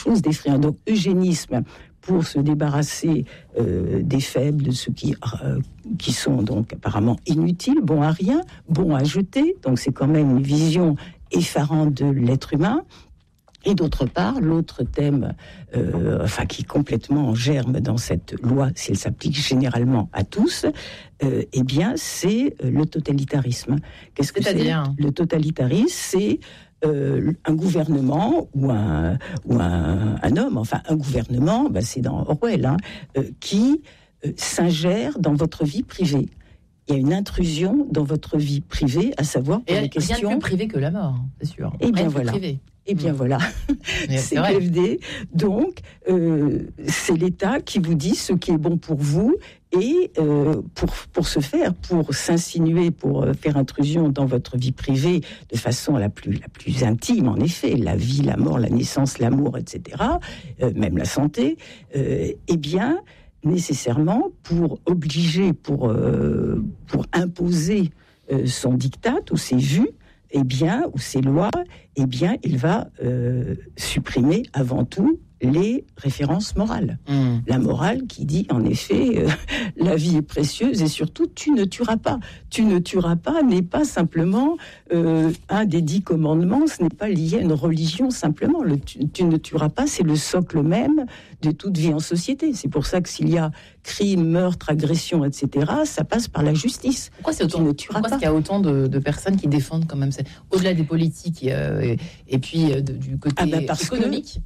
chose d'effrayant. Donc, eugénisme pour se débarrasser des faibles, de ceux qui sont donc apparemment inutiles, bons à rien, bons à jeter. Donc, c'est quand même une vision effarante de l'être humain. Et d'autre part, l'autre thème, qui est complètement en germe dans cette loi, si elle s'applique généralement à tous, c'est le totalitarisme. Qu'est-ce que c'est ? Le totalitarisme, c'est un gouvernement ou un homme, enfin un gouvernement, c'est dans Orwell, qui s'ingère dans votre vie privée. Il y a une intrusion dans votre vie privée, à savoir pour les questions... Rien de plus privé que la mort, c'est sûr. Eh bien voilà. Voilà, c'est CQFD. Donc, c'est l'État qui vous dit ce qui est bon pour vous et pour s'insinuer, pour faire intrusion dans votre vie privée de façon la plus intime, en effet, la vie, la mort, la naissance, l'amour, etc., même la santé, nécessairement pour obliger, pour imposer son diktat ou ses vues, ou ces lois, il va supprimer avant tout les références morales. La morale qui dit, en effet, la vie est précieuse et surtout, tu ne tueras pas. Tu ne tueras pas n'est pas simplement un des 10 commandements, ce n'est pas lié à une religion simplement. Tu ne tueras pas, c'est le socle même de toute vie en société. C'est pour ça que s'il y a crime, meurtre, agression, etc., ça passe par la justice. Pourquoi est-ce qu'il y a autant de personnes qui défendent quand même ça, au-dellat des politiques et puis du côté économique?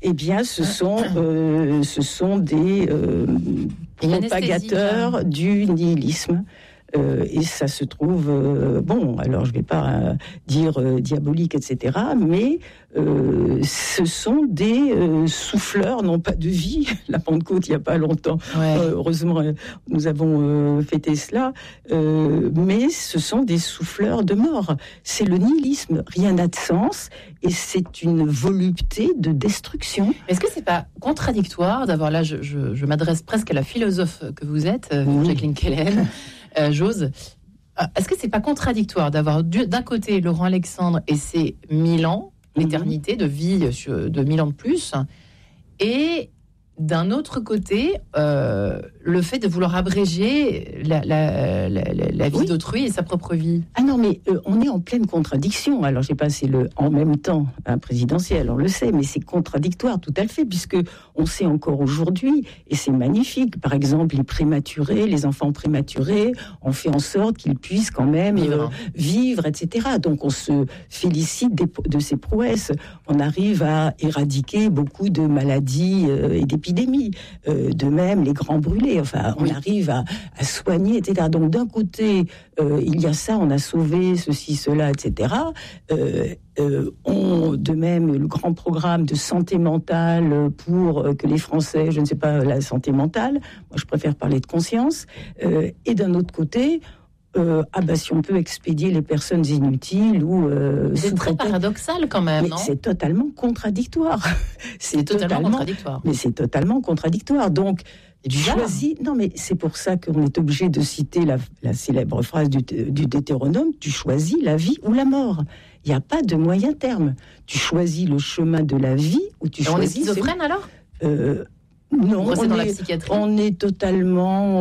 Ce sont des propagateurs du nihilisme. Et ça se trouve, alors je ne vais pas dire diabolique, etc., mais ce sont des souffleurs, non pas de vie. La Pentecôte, il n'y a pas longtemps, heureusement, nous avons fêté cela, mais ce sont des souffleurs de mort. C'est le nihilisme, rien n'a de sens, et c'est une volupté de destruction. Est-ce que c'est pas contradictoire d'avoir, là, je m'adresse presque à la philosophe que vous êtes, Jacqueline Kellen, Jose, est-ce que c'est pas contradictoire d'avoir d'un côté Laurent Alexandre et ses 1000 ans, l'éternité de vie de 1000 ans de plus, et d'un autre côté, le fait de vouloir abréger la vie d'autrui et sa propre vie. Ah non, mais on est en pleine contradiction. Alors, j'ai passé le en même temps présidentiel, on le sait, mais c'est contradictoire tout à fait, puisque on sait encore aujourd'hui, et c'est magnifique, par exemple, les enfants prématurés, on fait en sorte qu'ils puissent quand même vivre, etc. Donc, on se félicite de ces prouesses. On arrive à éradiquer beaucoup de maladies et d'épidémies. De même, les grands brûlés. Enfin, on arrive à soigner, etc. Donc, d'un côté, il y a ça, on a sauvé ceci, cela, etc. De même, le grand programme de santé mentale pour que les Français, je ne sais pas, la santé mentale, moi je préfère parler de conscience. Et d'un autre côté, si on peut expédier les personnes inutiles ou c'est très paradoxal quand même, mais non ? c'est totalement contradictoire. C'est totalement contradictoire. Mais c'est totalement contradictoire. Donc, non, mais c'est pour ça qu'on est obligé de citer la célèbre phrase du Deutéronome, tu choisis la vie ou la mort. Il n'y a pas de moyen terme. Tu choisis le chemin de la vie ou tu choisis... On est schizophrène alors ? Non, dans la psychiatrie. On est totalement,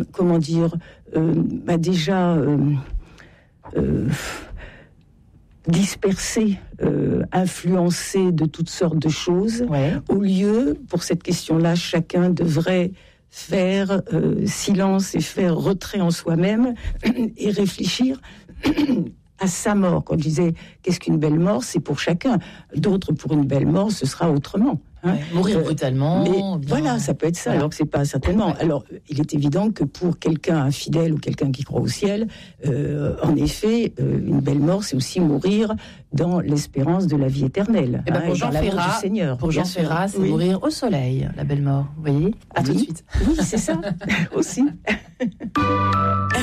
dispersé, influencé de toutes sortes de choses. Au lieu, pour cette question-là, chacun devrait faire silence et faire retrait en soi-même et réfléchir à sa mort. Quand je disais qu'est-ce qu'une belle mort, c'est pour chacun. D'autres, pour une belle mort, ce sera autrement. Mourir brutalement. Voilà, ça peut être ça. Alors que c'est pas certainement. Alors, il est évident que pour quelqu'un infidèle ou quelqu'un qui croit au ciel, en effet, une belle mort, c'est aussi mourir dans l'espérance de la vie éternelle. Et pour Jean Ferrat, c'est mourir au soleil, la belle mort. Vous voyez ? À tout de suite. Oui, c'est ça aussi.